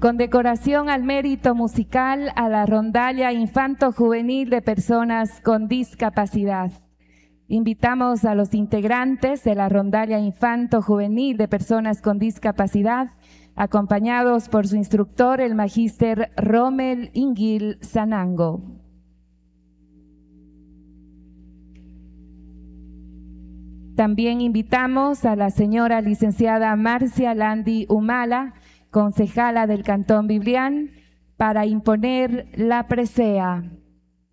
Condecoración al mérito musical a la rondalla infanto-juvenil de personas con discapacidad. Invitamos a los integrantes de la rondalla infanto-juvenil de personas con discapacidad, acompañados por su instructor, el magíster Rommel Inguil Sanango. También invitamos a la señora licenciada Marcia Landi Humala, concejala del Cantón Biblián, para imponer la presea.